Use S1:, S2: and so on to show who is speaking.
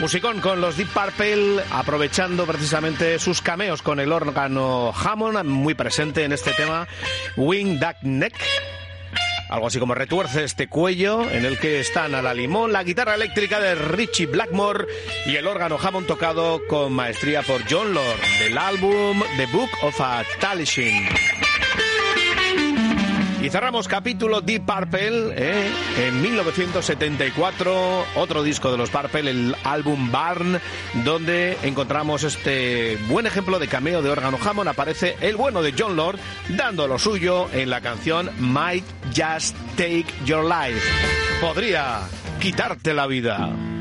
S1: Musicón con los Deep Purple, aprovechando precisamente sus cameos con el órgano Hammond, muy presente en este tema, Wing That Neck. Algo así como retuerce este cuello, en el que están a la limón la guitarra eléctrica de Ritchie Blackmore y el órgano Hammond tocado con maestría por Jon Lord, del álbum The Book of a Talisman. Y cerramos capítulo Deep Purple, en 1974, otro disco de los Purple, el álbum Burn, donde encontramos este buen ejemplo de cameo de órgano Hammond. Aparece el bueno de Jon Lord dando lo suyo en la canción Might Just Take Your Life. Podría quitarte la vida.